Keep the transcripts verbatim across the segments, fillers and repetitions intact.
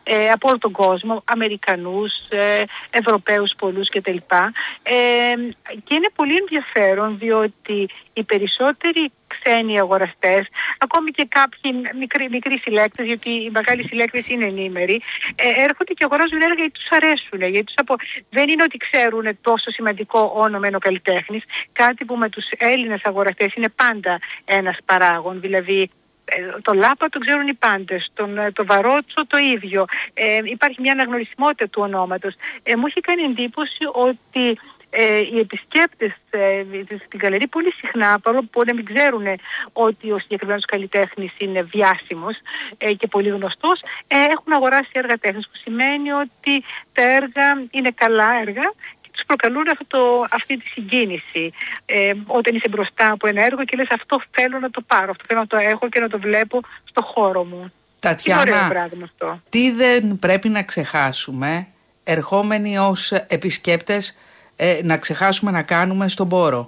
ε, από όλο τον κόσμο, Αμερικανούς, ε, Ευρωπαίους πολλούς κτλ. Ε, και είναι πολύ ενδιαφέρον διότι οι περισσότεροι ξένοι αγοραστές, ακόμη και κάποιοι μικροί, μικροί συλλέκτες, γιατί οι μεγάλοι συλλέκτες είναι ενήμεροι, ε, έρχονται και αγοράζουν έργα γιατί τους αρέσουν. Γιατί τους απο... Δεν είναι ότι ξέρουν τόσο σημαντικό όνομα είναι ο καλλιτέχνης, κάτι που με τους Έλληνες αγοραστές είναι πάντα ένας παράγων. Δηλαδή, το Λάπα το ξέρουν οι πάντες, τον, το Βαρότσο το ίδιο. Ε, υπάρχει μια αναγνωρισιμότητα του ονόματος. Ε, μου έχει κάνει εντύπωση ότι Ε, οι επισκέπτες ε, στην Γκαλερί πολύ συχνά, παρόλο που μπορεί να μην ξέρουν ότι ο συγκεκριμένος καλλιτέχνης είναι διάσημος ε, και πολύ γνωστός, ε, έχουν αγοράσει έργα τέχνης, που σημαίνει ότι τα έργα είναι καλά έργα και τους προκαλούν αυτό το, αυτή τη συγκίνηση. Ε, όταν είσαι μπροστά από ένα έργο και λες αυτό θέλω να το πάρω, αυτό θέλω να το έχω και να το βλέπω στο χώρο μου. Τατιάνα, τι δεν πρέπει να ξεχάσουμε ερχόμενοι ως επισκέπτες, Ε, να ξεχάσουμε να κάνουμε στον Πόρο?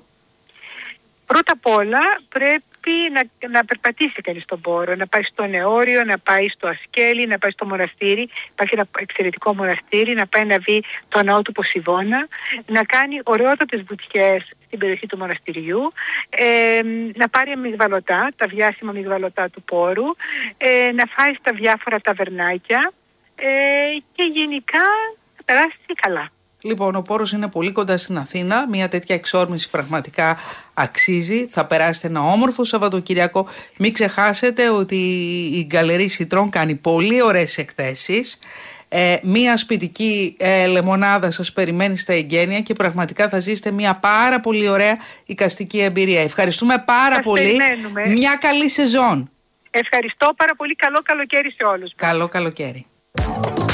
Πρώτα απ' όλα πρέπει να, να περπατήσει κανείς στον Πόρο, να πάει στο Νεόριο, να πάει στο Ασκέλι, να πάει στο μοναστήρι. Υπάρχει ένα εξαιρετικό μοναστήρι, να πάει να δει το ναό του Ποσειδώνα, να κάνει ωραιότατες βουτιές στην περιοχή του μοναστηριού, ε, να πάρει αμυγδαλωτά, τα διάσημα αμυγδαλωτά του Πόρου, ε, να φάει στα διάφορα ταβερνάκια ε, και γενικά να περάσει καλά. Λοιπόν, ο Πόρος είναι πολύ κοντά στην Αθήνα. Μια τέτοια εξόρμηση πραγματικά αξίζει. Θα περάσετε ένα όμορφο Σαββατοκυριακό. Μην ξεχάσετε ότι η Γκαλερί Σιτρών κάνει πολύ ωραίες εκθέσεις. Ε, μια σπιτική ε, λεμονάδα σας περιμένει στα εγγένεια και πραγματικά θα ζήσετε μια πάρα πολύ ωραία εικαστική εμπειρία. Ευχαριστούμε πάρα σας πολύ. Περιμένουμε. Μια καλή σεζόν. Ευχαριστώ πάρα πολύ. Καλό καλοκαίρι σε όλους. Καλό καλοκαίρι.